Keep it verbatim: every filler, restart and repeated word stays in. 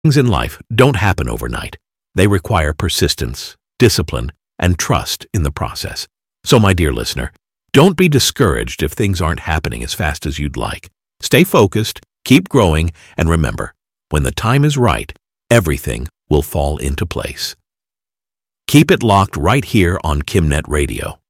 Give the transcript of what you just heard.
Things in life don't happen overnight. They require persistence, discipline, and trust in the process. So, my dear listener, don't be discouraged if things aren't happening as fast as you'd like. Stay focused, keep growing, and remember, when the time is right, everything will fall into place. Keep it locked right here on KimNet Radio.